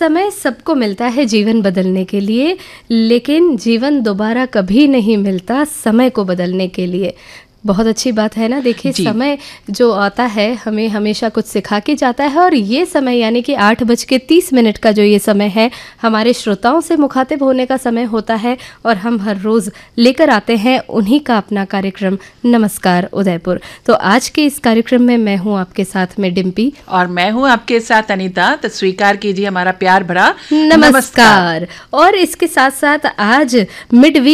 समय सबको मिलता है जीवन बदलने के लिए, लेकिन जीवन दोबारा कभी नहीं मिलता समय को बदलने के लिए। बहुत अच्छी बात है ना। देखिए, समय जो आता है हमें हमेशा कुछ सिखा के जाता है, और ये समय यानी कि 8:30 का जो ये समय है, हमारे श्रोताओं से मुखातिब होने का समय होता है, और हम हर रोज़ लेकर आते हैं उन्हीं का अपना कार्यक्रम नमस्कार उदयपुर। तो आज के इस कार्यक्रम में मैं हूँ आपके साथ में डिम्पी, और मैं हूँ आपके साथ अनीता। तो स्वीकार कीजिए हमारा प्यार भरा नमस्कार। और इसके साथ साथ आज मिड वीक